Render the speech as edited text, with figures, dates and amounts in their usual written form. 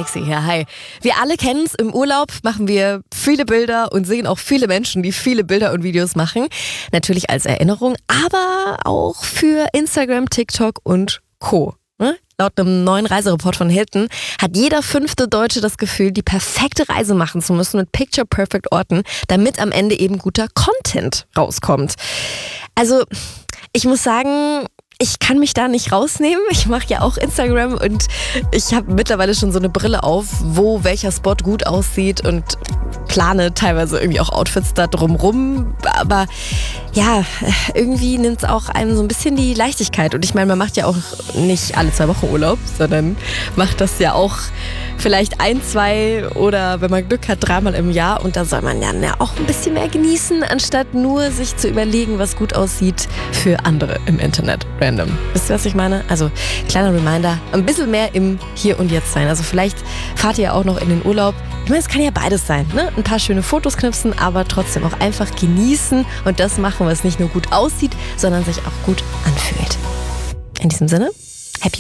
Alexi hier, hi. Wir alle kennen es, im Urlaub machen wir viele Bilder und sehen auch viele Menschen, die viele Bilder und Videos machen. Natürlich als Erinnerung, aber auch für Instagram, TikTok und Co. Laut einem neuen Reisereport von Hilton hat jeder 5. Deutsche das Gefühl, die perfekte Reise machen zu müssen mit Picture-Perfect-Orten, damit am Ende eben guter Content rauskommt. Also, ich muss sagen, ich kann mich da nicht rausnehmen. Ich mache ja auch Instagram und ich habe mittlerweile schon so eine Brille auf, wo welcher Spot gut aussieht und plane teilweise irgendwie auch Outfits da drumrum. Aber ja, irgendwie nimmt es auch einem so ein bisschen die Leichtigkeit. Und ich meine, man macht ja auch nicht alle 2 Wochen Urlaub, sondern macht das ja auch vielleicht 1, 2 oder wenn man Glück hat 3-mal im Jahr. Und da soll man ja auch ein bisschen mehr genießen, anstatt nur sich zu überlegen, was gut aussieht für andere im Internet. Random. Wisst ihr, was ich meine? Also kleiner Reminder, ein bisschen mehr im Hier und Jetzt sein. Also vielleicht fahrt ihr auch noch in den Urlaub. Ich meine, es kann ja beides sein, ne? Ein paar schöne Fotos knipsen, aber trotzdem auch einfach genießen und das machen, was nicht nur gut aussieht, sondern sich auch gut anfühlt. In diesem Sinne,